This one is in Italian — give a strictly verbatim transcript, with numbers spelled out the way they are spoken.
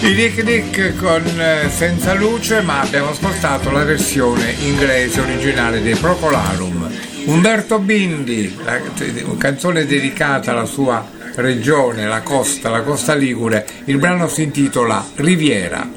I Dick Dick con eh, Senza luce, ma abbiamo ascoltato la versione inglese originale dei Procolarum. Umberto Bindi, la, una canzone dedicata alla sua regione, la costa, la costa ligure. Il brano si intitola Riviera.